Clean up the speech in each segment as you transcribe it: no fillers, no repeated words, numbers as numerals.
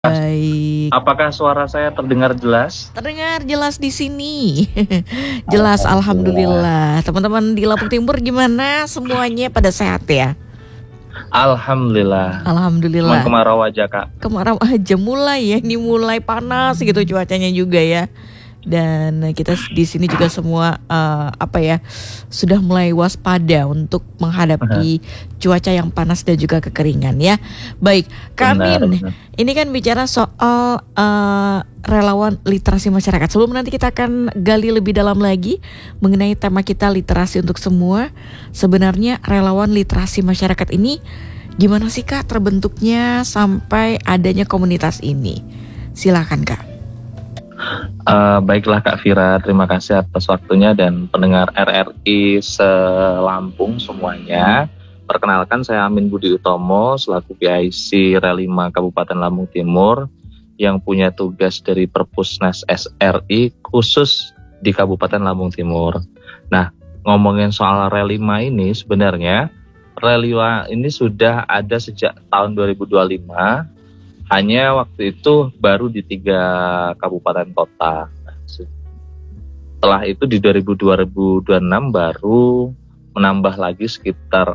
Baik. Apakah suara saya terdengar jelas? Terdengar jelas di sini. Jelas, alhamdulillah. Teman-teman di Lampung Timur gimana? Semuanya pada sehat ya? Alhamdulillah. Alhamdulillah. Kemarau aja, Kak. Kemarau aja mulai ya, ini mulai panas gitu cuacanya juga ya. Dan kita di sini juga semua sudah mulai waspada untuk menghadapi cuaca yang panas dan juga kekeringan ya. Baik, Kamin, ini kan bicara soal relawan literasi masyarakat. Sebelum nanti kita akan gali lebih dalam lagi mengenai tema kita literasi untuk semua. Sebenarnya relawan literasi masyarakat ini gimana sih Kak terbentuknya sampai adanya komunitas ini? Silakan Kak. Baiklah Kak Vira, terima kasih atas waktunya dan pendengar RRI se-Lampung semuanya. Perkenalkan, saya Amin Budi Utomo selaku PIC Rel 5 Kabupaten Lampung Timur yang punya tugas dari Perpusnas SRI khusus di Kabupaten Lampung Timur. Nah, ngomongin soal Rel 5 ini, sebenarnya Rel 5 ini sudah ada sejak tahun 2025. Hanya waktu itu baru di 3 kabupaten kota. Setelah itu di 2026 baru menambah lagi sekitar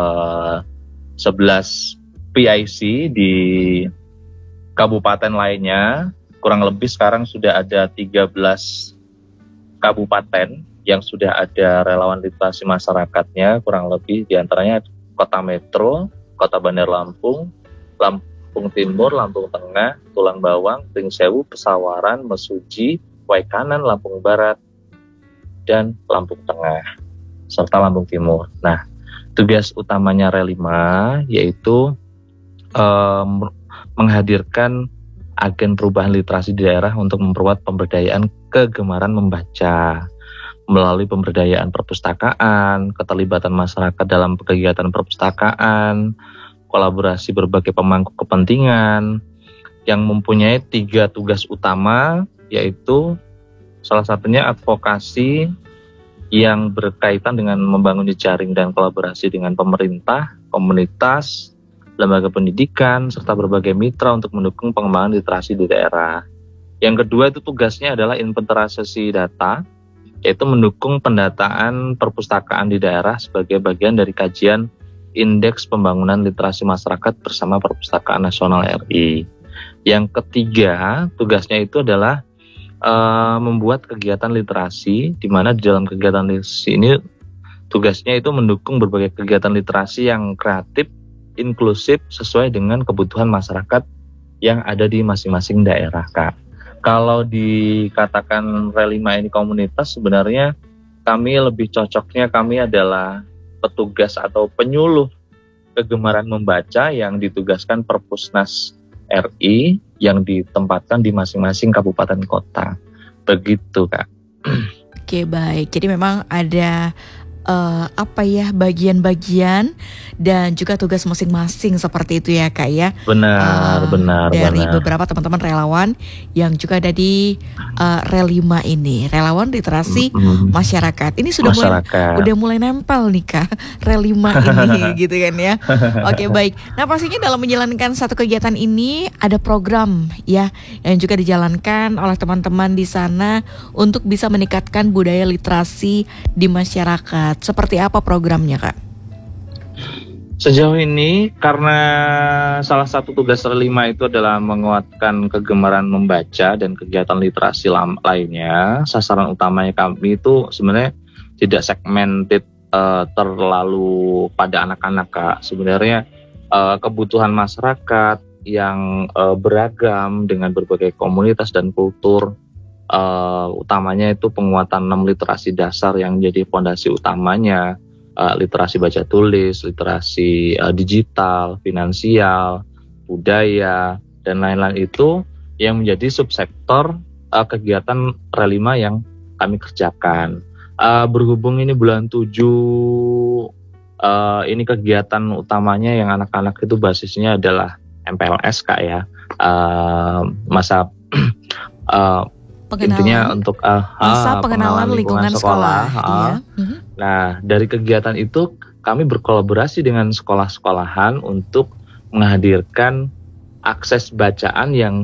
11 PIC di kabupaten lainnya. Kurang lebih sekarang sudah ada 13 kabupaten yang sudah ada relawan literasi masyarakatnya. Kurang lebih diantaranya Kota Metro, Kota Bandar Lampung, Lampung Timur, Lampung Tengah, Tulang Bawang, Ring Sewu, Pesawaran, Mesuji, Waikanan, Lampung Barat, dan Lampung Tengah, serta Lampung Timur. Nah, tugas utamanya Rel 5 yaitu menghadirkan agen perubahan literasi di daerah untuk memperkuat pemberdayaan kegemaran membaca melalui pemberdayaan perpustakaan, keterlibatan masyarakat dalam kegiatan perpustakaan, kolaborasi berbagai pemangku kepentingan yang mempunyai 3 tugas utama, yaitu salah satunya advokasi yang berkaitan dengan membangun jejaring dan kolaborasi dengan pemerintah, komunitas, lembaga pendidikan, serta berbagai mitra untuk mendukung pengembangan literasi di daerah. Yang kedua itu tugasnya adalah inventarisasi data, yaitu mendukung pendataan perpustakaan di daerah sebagai bagian dari kajian Indeks Pembangunan Literasi Masyarakat bersama Perpustakaan Nasional RI. Yang ketiga, tugasnya itu adalah membuat kegiatan literasi, di mana di dalam kegiatan literasi ini tugasnya itu mendukung berbagai kegiatan literasi yang kreatif, inklusif, sesuai dengan kebutuhan masyarakat yang ada di masing-masing daerah, Kak. Kalau dikatakan Rel 5 ini komunitas, sebenarnya kami lebih cocoknya kami adalah petugas atau penyuluh kegemaran membaca yang ditugaskan Perpusnas RI yang ditempatkan di masing-masing kabupaten kota. Begitu, Kak. Oke, baik. Jadi memang ada bagian-bagian dan juga tugas masing-masing seperti itu ya Kak ya. Benar. Dari beberapa teman-teman relawan yang juga ada di Rel 5 ini, relawan literasi masyarakat. Ini sudah mulai nempel nih Kak, Rel 5 ini gitu kan ya. Oke, baik. Nah, pastinya dalam menjalankan satu kegiatan ini ada program ya yang juga dijalankan oleh teman-teman di sana untuk bisa meningkatkan budaya literasi di masyarakat. Seperti apa programnya, Kak? Sejauh ini, karena salah satu tugas Rel 5 itu adalah menguatkan kegemaran membaca dan kegiatan literasi lainnya, sasaran utamanya kami itu sebenarnya tidak segmented terlalu pada anak-anak, Kak. Sebenarnya kebutuhan masyarakat yang beragam dengan berbagai komunitas dan kultur, utamanya itu penguatan 6 literasi dasar yang jadi fondasi utamanya, literasi baca tulis, literasi digital, finansial, budaya, dan lain-lain itu yang menjadi subsektor kegiatan Rel 5 yang kami kerjakan. Berhubung ini bulan 7, ini kegiatan utamanya yang anak-anak itu basisnya adalah MPLS, Kak ya, masa intinya untuk masa pengenalan lingkungan sekolah. Iya. Nah, dari kegiatan itu kami berkolaborasi dengan sekolah-sekolahan untuk menghadirkan akses bacaan yang